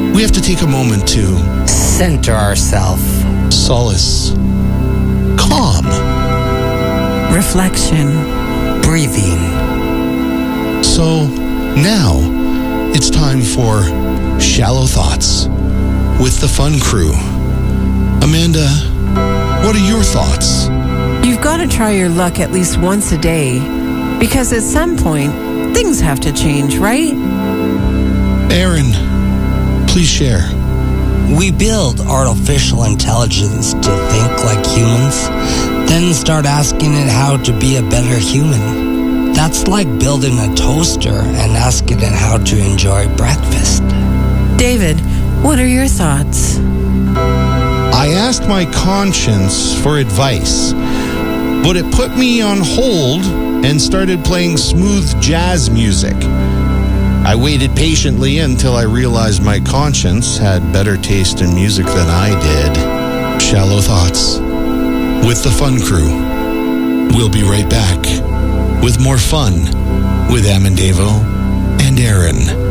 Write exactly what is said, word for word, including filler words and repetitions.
we have to take a moment to center ourselves, solace, calm, reflection, breathing. So now it's time for Shallow Thoughts with the Fun Crew. Amanda, what are your thoughts? You've got to try your luck at least once a day, because at some point, things have to change, right? Aaron, please share. We build artificial intelligence to think like humans, then start asking it how to be a better human. That's like building a toaster and asking it how to enjoy breakfast. David, what are your thoughts? I asked my conscience for advice, but it put me on hold and started playing smooth jazz music. I waited patiently until I realized my conscience had better taste in music than I did. Shallow Thoughts with the Fun Crew. We'll be right back with more fun with Amandavo and Aaron.